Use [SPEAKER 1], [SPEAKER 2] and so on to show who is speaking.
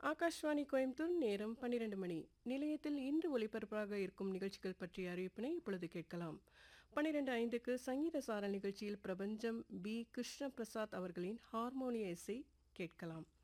[SPEAKER 1] ஆகாஷ்வாணி கோயம்புத்தூர் நேரம் 12 மணி. நிலையத்தில் இன்று ஒலிபரப்பாக இருக்கும் நிகழ்ச்சிகள் பற்றிய அறிவிப்பினை இப்பொழுது கேட்கலாம். 12:05க்கு சங்கீத சாரல் நிகழ்ச்சியில் பிரபஞ்சம் பி. கிருஷ்ண பிரசாத் அவர்களின் ஹார்மோனிய இசை கேட்கலாம்.